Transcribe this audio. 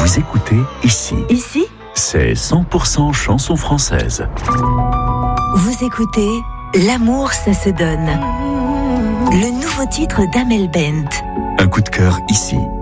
Vous écoutez Ici. Ici, C'est 100% chanson française. vous écoutez L'amour, ça se donne. Le nouveau titre d'Amel Bent. Un coup de cœur ici,